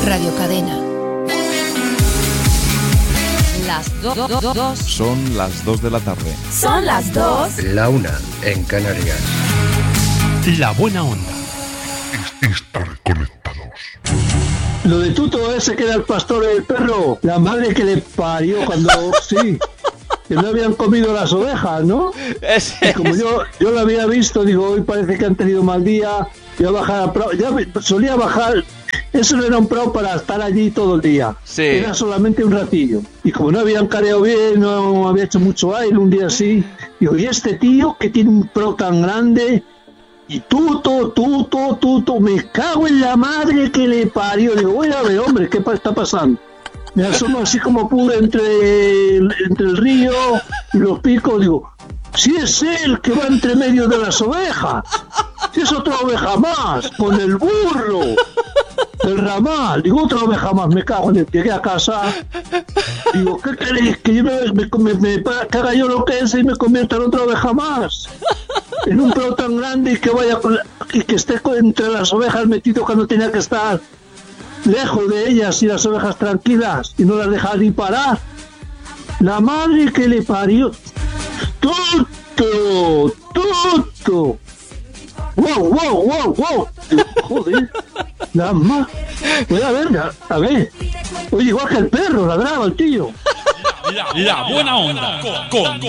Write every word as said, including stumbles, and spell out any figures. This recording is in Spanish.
Radio Cadena. Las do, do, do, dos. Son las dos de la tarde. Son las dos. La una en Canarias. La buena onda. Es estar conectados. Lo de Tuto ese que era el pastor del perro, la madre que le parió cuando sí, que no habían comido las ovejas, ¿no? Ese, y como ese. yo yo lo había visto, digo, hoy parece que han tenido mal día, voy a bajar a Prado, ya solía bajar, eso no era un Prado para estar allí todo el día, Sí. era solamente un ratillo, y como no habían careado bien, no había hecho mucho aire, un día así, digo, y este tío que tiene un Prado tan grande, y Tuto, Tuto, Tuto, me cago en la madre que le parió. Digo, voy a ver, hombre, ¿qué está pasando? Me asomo así como pura entre el, entre el río y los picos. Digo, si es él que va entre medio de las ovejas, si es otra oveja más, con el burro del ramal. Digo, otra oveja más, me cago en él. Llegué a casa, digo, ¿qué queréis? Que yo me, me, me, me caga yo lo que es y me convierta en otra oveja más. En un Prado tan grande y que vaya con la, y que esté entre las ovejas metido cuando tenía que estar lejos de ellas y las ovejas tranquilas y no las dejar ni parar. La madre que le parió. ¡Tuto! ¡Tuto! ¡Wow, wow, wow, wow! Joder. La ma... Voy a ver, a, a ver. Oye, igual que el perro, ladraba el tío. La, la buena onda. Con, con